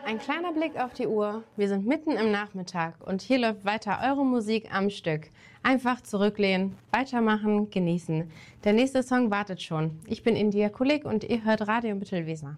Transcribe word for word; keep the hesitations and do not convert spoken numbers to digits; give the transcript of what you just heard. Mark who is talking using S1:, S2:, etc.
S1: Ein kleiner Blick auf die Uhr. Wir sind mitten im Nachmittag und hier läuft weiter eure Musik am Stück. Einfach zurücklehnen, weitermachen, genießen. Der nächste Song wartet schon. Ich bin India Kulik und ihr hört Radio Mittelweser.